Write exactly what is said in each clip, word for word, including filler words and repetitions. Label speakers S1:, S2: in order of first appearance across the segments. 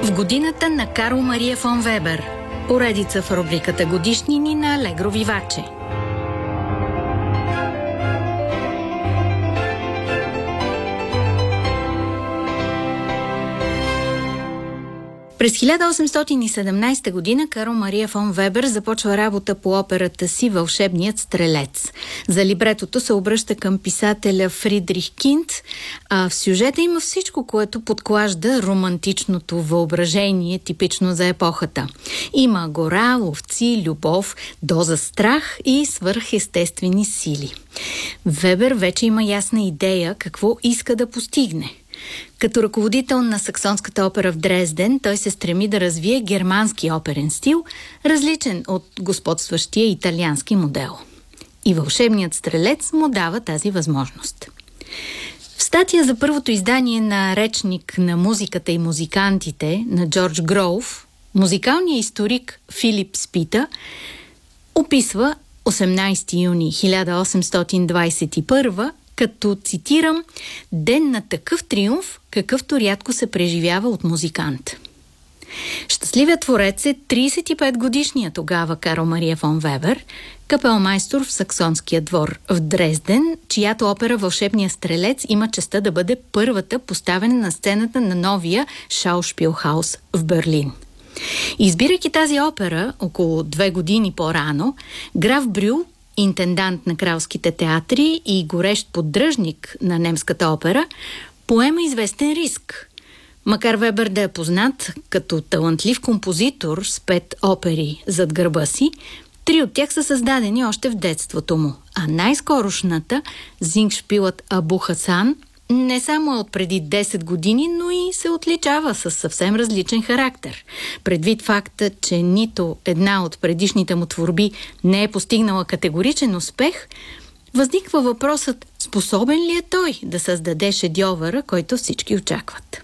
S1: В годината на Карл Мария фон Вебер. Поредица в рубриката Годишнини на Алегро Виваче. През хиляда осемстотин и седемнадесета година Карл Мария фон Вебер започва работа по операта си "Вълшебният стрелец". За либретото се обръща към писателя Фридрих Кинт, а в сюжета има всичко, което подклажда романтичното въображение, типично за епохата. Има гора, ловци, любов, доза страх и свръхестествени сили. Вебер вече има ясна идея какво иска да постигне. Като ръководител на Саксонската опера в Дрезден, той се стреми да развие германски оперен стил, различен от господстващия италиански модел. И "Вълшебният стрелец" му дава тази възможност. В статия за първото издание на Речник на музиката и музикантите на Джордж Гроув, музикалният историк Филип Спита описва осемнадесети юни хиляда осемстотин двадесет и първа като, цитирам, "ден на такъв триумф, какъвто рядко се преживява от музикант". Щастливият творец е тридесет и пет годишния тогава Карл Мария фон Вебер, капелмайстор в Саксонския двор в Дрезден, чиято опера "Вълшебният стрелец" има честта да бъде първата поставена на сцената на новия Шаушпилхаус в Берлин. Избирайки тази опера около две години по-рано, граф Брюл, интендант на кралските театри и горещ поддръжник на немската опера, поема известен риск. Макар Вебер да е познат като талантлив композитор с пет опери зад гърба си, три от тях са създадени още в детството му, а най-скорошната, Зингшпилът Абу Хасан, не само е от преди десет години, но и се отличава със съвсем различен характер. Предвид факта, че нито една от предишните му творби не е постигнала категоричен успех, възниква въпросът: способен ли е той да създаде шедьовъра, който всички очакват?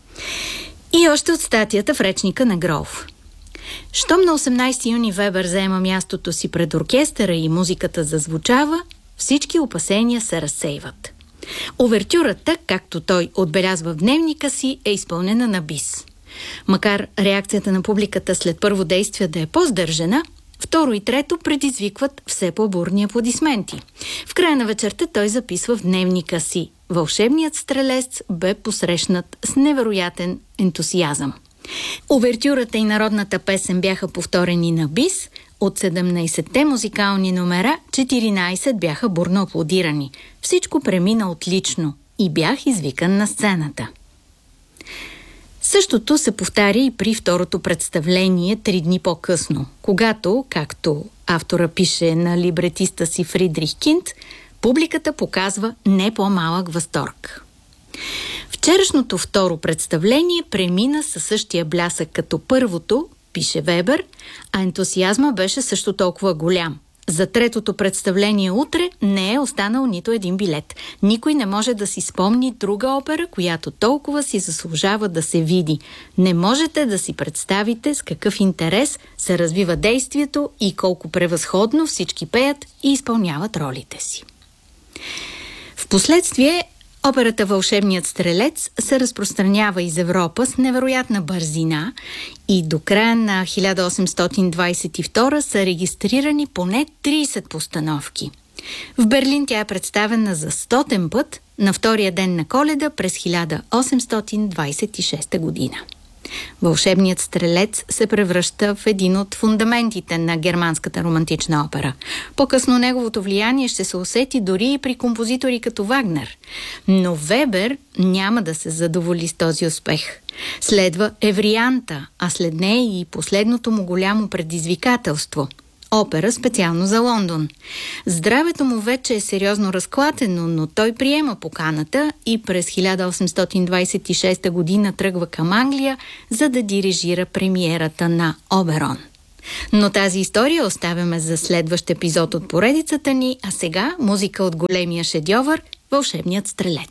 S1: И още от статията в Речника на Гроув. Щом на осемнадесети юни Вебер заема мястото си пред оркестъра и музиката зазвучава, всички опасения се разсейват. Увертюрата, както той отбелязва в дневника си, е изпълнена на бис. Макар реакцията на публиката след първо действие да е по-здържана, второ и трето предизвикват все по-бурни аплодисменти. В края на вечерта той записва в дневника си: "Вълшебният стрелец бе посрещнат с невероятен ентусиазъм". Увертюрата и народната песен бяха повторени на бис. От седемнадесетте музикални номера, четиринадесет бяха бурно аплодирани. Всичко премина отлично и бях извикан на сцената. Същото се повтаря и при второто представление три дни по-късно, когато, както автора пише на либретиста си Фридрих Кинт, публиката показва не по-малък възторг. Вчерашното второ представление премина със същия блясък като първото, пише Вебер, а ентусиазма беше също толкова голям. За третото представление утре не е останал нито един билет. Никой не може да си спомни друга опера, която толкова си заслужава да се види. Не можете да си представите с какъв интерес се развива действието и колко превъзходно всички пеят и изпълняват ролите си. Впоследствие операта "Вълшебният стрелец" се разпространява из Европа с невероятна бързина и до края на хиляда осемстотин двадесет и втора са регистрирани поне тридесет постановки. В Берлин тя е представена за стотен път на втория ден на Коледа през хиляда осемстотин двадесет и шеста година. "Вълшебният стрелец" се превръща в един от фундаментите на германската романтична опера. По-късно неговото влияние ще се усети дори и при композитори като Вагнер. Но Вебер няма да се задоволи с този успех. Следва Еврианта, а след нея и последното му голямо предизвикателство – опера специално за Лондон. Здравето му вече е сериозно разклатено, но той приема поканата и през хиляда осемстотин двадесет и шеста година тръгва към Англия, за да дирижира премиерата на Оберон. Но тази история оставяме за следващ епизод от поредицата ни, а сега музика от големия шедьовър "Вълшебният стрелец".